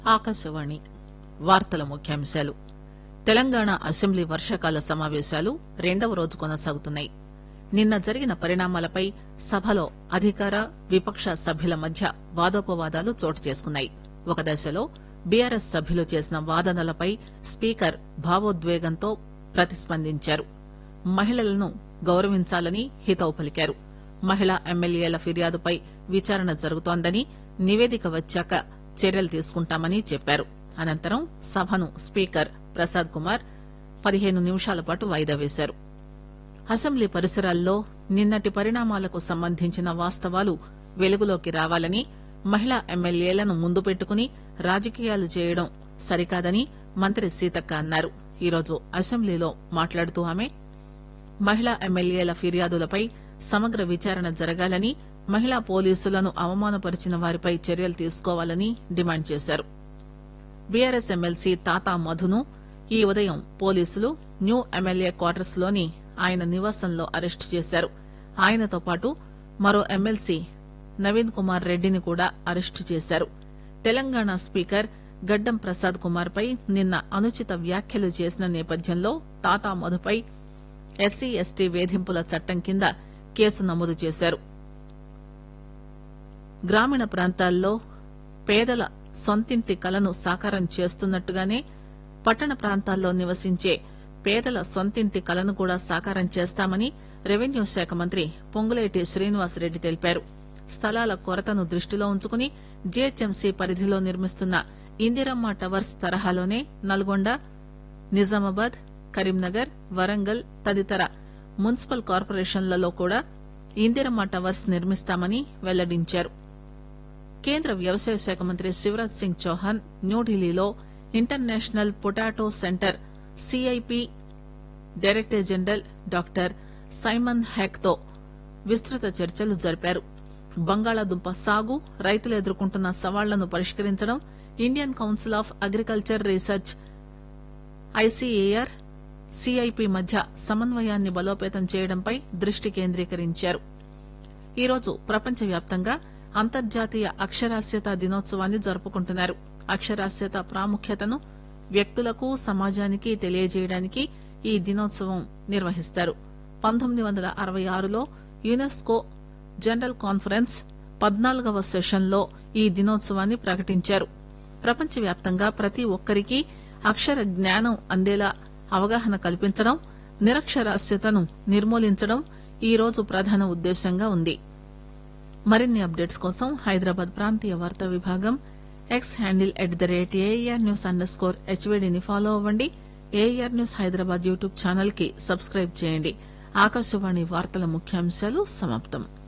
ఆకాశవాణి వార్తల ముఖ్యాంశాలు. తెలంగాణ అసెంబ్లీ వర్షాకాల సమావేశాలు రెండవ రోజు కొనసాగుతున్నాయి. నిన్న జరిగిన పరిణామాలపై సభలో అధికార విపక్ష సభ్యుల మధ్య వాదోపవాదాలు చోటు చేసుకున్నాయి. ఒక దశలో బీఆర్ఎస్ సభ్యులు చేసిన వాదనలపై స్పీకర్ భావోద్వేగంతో ప్రతిస్పందించారు. మహిళలను గౌరవించాలని హితవు పలికారు. మహిళా ఎమ్మెల్యేల ఫిర్యాదుపై విచారణ జరుగుతోందని, నివేదిక వచ్చాక చర్యలు తీసుకుంటామని చెప్పారు. అనంతరం సభను స్పీకర్ ప్రసాద్ కుమార్ 15 నిమిషాల పాటు వాయిదా వేశారు. అసెంబ్లీ పరిసరాల్లో నిన్నటి పరిణామాలకు సంబంధించిన వాస్తవాలు వెలుగులోకి రావాలని, మహిళా ఎమ్మెల్యేలను ముందు పెట్టుకుని రాజకీయాలు చేయడం సరికాదని మంత్రి సీతక్క అన్నారు. ఈరోజు అసెంబ్లీలో మాట్లాడుతూ ఆమె మహిళా ఎమ్మెల్యేల ఫిర్యాదులపై సమగ్ర విచారణ జరగాలని, మహిళా పోలీసులను అవమానపరిచిన వారిపై చర్యలు తీసుకోవాలని డిమాండ్ చేశారు. బీఆర్ఎస్ ఎమ్మెల్సీ తాతా మధును ఈ ఉదయం పోలీసులు న్యూ ఎమ్మెల్యే క్వార్టర్స్ లోని ఆయన నివాసంలో అరెస్టు చేశారు. ఆయనతో పాటు మరో ఎమ్మెల్సీ నవీన్ కుమార్ రెడ్డిని కూడా అరెస్టు చేశారు. తెలంగాణ స్పీకర్ గడ్డం ప్రసాద్ కుమార్ పై నిన్న అనుచిత వ్యాఖ్యలు చేసిన నేపథ్యంలో తాతా మధుపై ఎస్సీ ఎస్టీ వేధింపుల చట్టం కింద కేసు నమోదు చేశారు. గ్రామీణ ప్రాంతాల్లో పేదల సొంతింటి కలను సాకారం చేస్తున్నట్టుగానే పట్టణ ప్రాంతాల్లో నివసించే పేదల సొంతింటి కలను కూడా సాకారం చేస్తామని రెవెన్యూ శాఖ మంత్రి పొంగులేటి శ్రీనివాసరెడ్డి తెలిపారు. స్థలాల కొరతను దృష్టిలో ఉంచుకుని జీహెచ్ఎంసీ పరిధిలో నిర్మిస్తున్న ఇందిరమ్మ టవర్స్ తరహాలోనే నల్గొండ, నిజామాబాద్, కరీంనగర్, వరంగల్ తదితర మున్సిపల్ కార్పొరేషన్లలో కూడా ఇందిరమ్మ టవర్స్ నిర్మిస్తామని వెల్లడించారు. కేంద్ర వ్యవసాయ శాఖ మంత్రి శివరాజ్ సింగ్ చౌహాన్ న్యూఢిల్లీలో international potato centre CIP director general doctor Simon hack తో విస్తృత చర్చలు జరిపారు. బంగాళాదుంప సాగు, రైతులు ఎదుర్కొంటున్న సవాళ్లను పరిష్కరించడం, Indian council of agriculture research ICAR CIP మధ్య సమన్వయాన్ని బలోపేతం చేయడంపై దృష్టి కేంద్రీకరించారు. ఈరోజు ప్రపంచవ్యాప్తంగా అంతర్జాతీయ అక్షరాస్యత దినోత్సవాన్ని జరుపుకుంటున్నారు. అక్షరాస్యత ప్రాముఖ్యతను వ్యక్తులకు, సమాజానికి తెలియజేయడానికి ఈ దినోత్సవం నిర్వహిస్తారు. 1966లో యునెస్కో జనరల్ కాన్ఫరెన్స్ 14వ సెషన్లో ఈ దినోత్సవాన్ని ప్రకటించారు. ప్రపంచవ్యాప్తంగా ప్రతి ఒక్కరికి అక్షర జ్ఞానం అందేలా అవగాహన కల్పించడం, నిరక్షరాస్యతను నిర్మూలించడం ఈ రోజు ప్రధాన ఉద్దేశంగా ఉంది. మరిన్ని అప్డేట్స్ కోసం హైదరాబాద్ ప్రాంతీయ వార్తా విభాగం ఎక్స్ హ్యాండిల్ @AIR_HVDని ఫాలో అవ్వండి. AR news Hyderabad YouTube channel కి సబ్స్క్రైబ్ చేయండి. ఆకాశవాణి వార్తల ముఖ్యాంశాలు సమాప్తం.